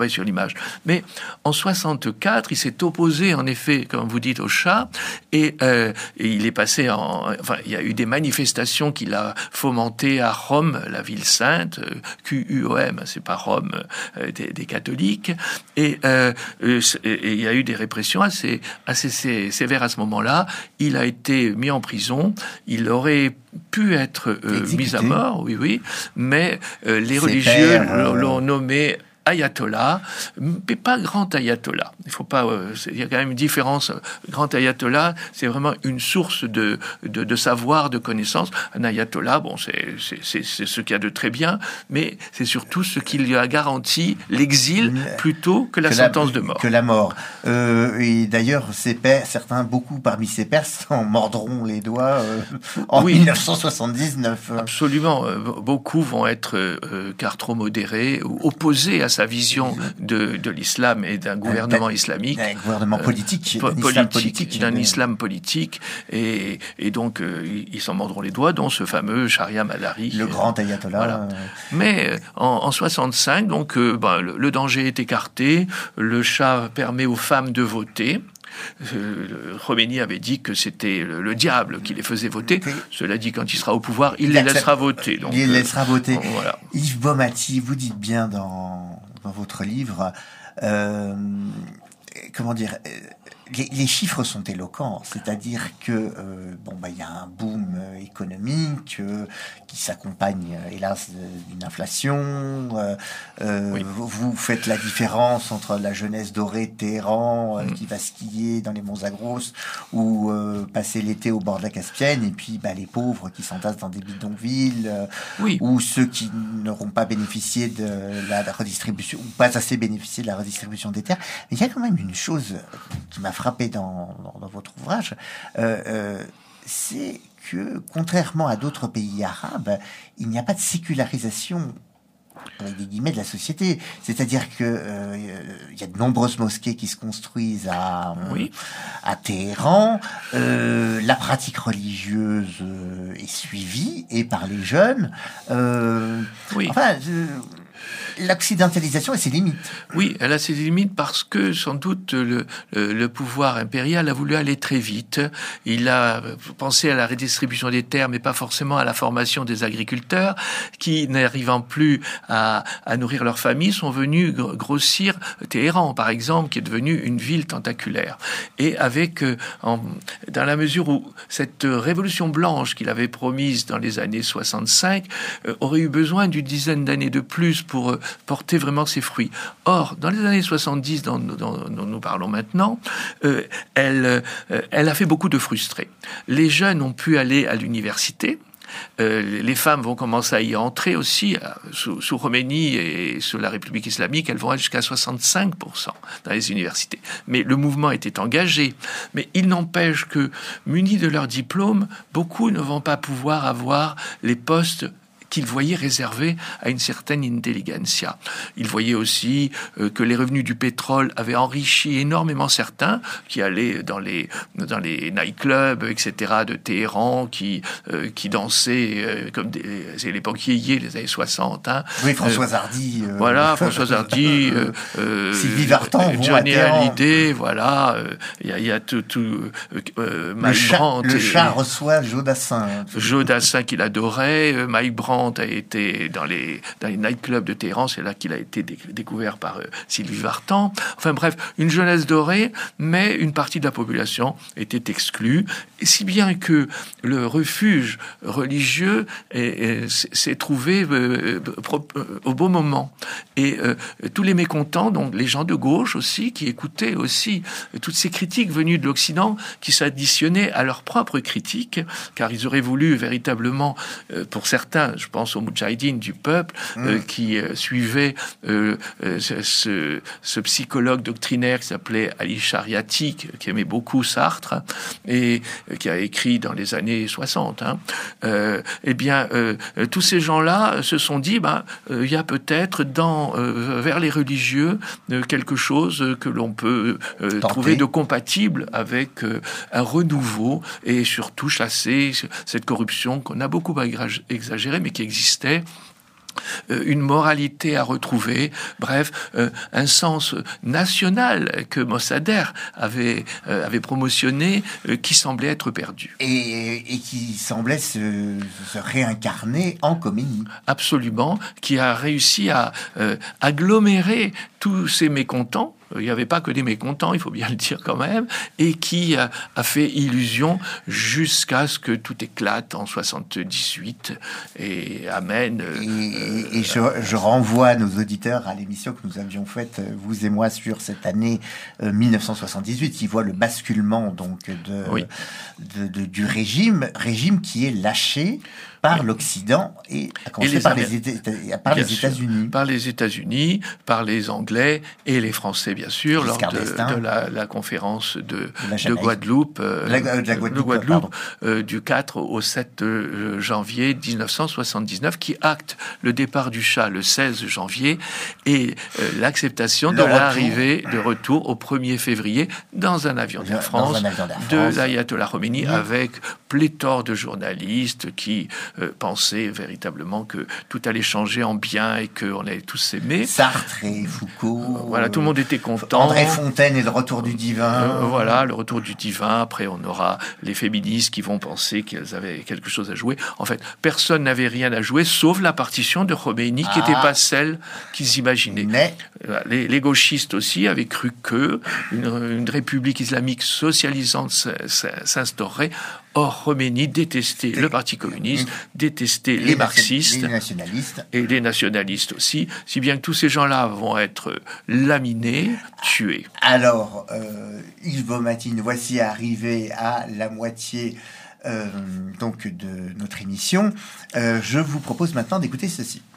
Oui, sur l'image. Mais en 64, il s'est opposé, en effet, comme vous dites, au Shah, et il est passé il y a eu des manifestations qu'il a fomentées à Rome, la ville sainte, QUOM, c'est pas Rome, des catholiques, et il y a eu des répressions assez sévères à ce moment-là. Il a été mis en prison. Il aurait pu être mis à mort, oui, mais les religieux l'ont nommé ayatollah, mais pas grand ayatollah. Il faut pas. Il y a quand même une différence. Grand ayatollah, c'est vraiment une source de savoir, de connaissance. Un ayatollah, bon, c'est ce qu'il y a de très bien, mais c'est surtout ce qui lui a garanti l'exil plutôt que la sentence de mort. Que la mort. Et d'ailleurs, certains, beaucoup parmi ses pairs, en mordront les doigts en 1979. Absolument. Beaucoup vont être car trop modérés ou opposés à sa vision de l'islam et d'un gouvernement islamique. D'un gouvernement politique. D'un islam politique. Et donc, ils s'en mordront les doigts, dont ce fameux Sharia Madari. Le grand ayatollah. Voilà. Mais en 65, donc, le danger est écarté. Le Shah permet aux femmes de voter. Khomeini avait dit que c'était le diable qui les faisait voter. Cela dit, quand il sera au pouvoir, il les laissera voter. Donc, il les laissera voter. Voilà. Yves Baumati, vous dites bien dans votre livre, comment dire, les chiffres sont éloquents, c'est-à-dire que il y a un boom économique qui s'accompagne, hélas, d'une inflation. Vous faites la différence entre la jeunesse dorée de Téhéran qui va skier dans les monts Zagros ou passer l'été au bord de la Caspienne, et puis les pauvres qui s'entassent dans des bidonvilles, ou ceux qui n'auront pas bénéficié de la redistribution, ou pas assez bénéficié de la redistribution des terres. Mais il y a quand même une chose qui m'a frappé dans votre ouvrage, c'est que, contrairement à d'autres pays arabes, il n'y a pas de sécularisation, avec des guillemets, de la société. C'est-à-dire que il y a de nombreuses mosquées qui se construisent à Téhéran. La pratique religieuse est suivie, et par les jeunes. L'occidentalisation a ses limites. Oui, elle a ses limites parce que, sans doute, le pouvoir impérial a voulu aller très vite. Il a pensé à la redistribution des terres, mais pas forcément à la formation des agriculteurs, qui, n'arrivant plus à nourrir leur famille, sont venus grossir Téhéran, par exemple, qui est devenue une ville tentaculaire. Et dans la mesure où cette révolution blanche qu'il avait promise dans les années 65 aurait eu besoin d'une dizaine d'années de plus pour porter vraiment ses fruits. Or, dans les années 70 dont nous parlons maintenant, elle a fait beaucoup de frustrés. Les jeunes ont pu aller à l'université. Les femmes vont commencer à y entrer aussi. Sous Khomeini et sous la République islamique, elles vont aller jusqu'à 65% dans les universités. Mais le mouvement était engagé. Mais il n'empêche que, munis de leur diplôme, beaucoup ne vont pas pouvoir avoir les postes qu'il voyait réservé à une certaine intelligentsia. Il voyait aussi que les revenus du pétrole avaient enrichi énormément certains qui allaient dans les nightclubs, etc. de Téhéran, qui dansaient c'est l'époque yéyé, les années 60. Oui, Françoise Hardy. Françoise Hardy, Sylvie Vartan, Johnny Hallyday, voilà. Il y a tout Mike Brandt. Le chat reçoit Joe Dassin. Joe Dassin qu'il adorait, Mike Brandt a été dans les nightclubs de Téhéran, c'est là qu'il a été découvert par Sylvie Vartan. Enfin bref, une jeunesse dorée, mais une partie de la population était exclue, et si bien que le refuge religieux s'est trouvé au bon moment. Et tous les mécontents, donc les gens de gauche aussi, qui écoutaient aussi toutes ces critiques venues de l'Occident, qui s'additionnaient à leurs propres critiques, car ils auraient voulu véritablement, pour certains, je pense aux Moudjahidines du peuple, qui suivaient ce psychologue doctrinaire qui s'appelait Ali Shariati, qui aimait beaucoup Sartre, et qui a écrit dans les années 60. Tous ces gens-là se sont dit, il y a peut-être vers les religieux quelque chose que l'on peut trouver de compatible avec un renouveau, et surtout chasser cette corruption qu'on a beaucoup exagérée, mais qui existait une moralité à retrouver, bref, un sens national que Mossadegh avait promotionné, qui semblait être perdu. Et qui semblait se réincarner en Khomeini. Absolument, qui a réussi à agglomérer tous ces mécontents. Il n'y avait pas que des mécontents, il faut bien le dire quand même, et qui a fait illusion jusqu'à ce que tout éclate en 78 et amène... Et je renvoie nos auditeurs à l'émission que nous avions faite, vous et moi, sur cette année 1978, qui voit le basculement donc du régime qui est lâché par l'Occident et à commencer par les États-Unis. Par les États-Unis, par les Anglais et les Français, bien sûr, lors de la conférence de Guadeloupe, du 4 au 7 janvier 1979, qui acte le départ du Shah le 16 janvier et l'acceptation de l'arrivée de retour au 1er février dans un avion d'Air France de l'ayatollah Khomeini, avec pléthore de journalistes qui pensaient véritablement que tout allait changer en bien et qu'on allait tous s'aimer. Sartre et Foucault. Voilà, tout le monde était content. André Fontaine et le retour du divin. Voilà, le retour du divin. Après, on aura les féministes qui vont penser qu'elles avaient quelque chose à jouer. En fait, personne n'avait rien à jouer, sauf la partition de Khomeini, qui n'était pas celle qu'ils imaginaient. Mais les gauchistes aussi avaient cru que une république islamique socialisante s'instaurerait. Or, Khomeini détestait le Parti communiste, détestait les marxistes, et les nationalistes aussi, si bien que tous ces gens-là vont être laminés, tués. Alors, Yves Baumatin, voici arrivé à la moitié donc de notre émission. Je vous propose maintenant d'écouter ceci.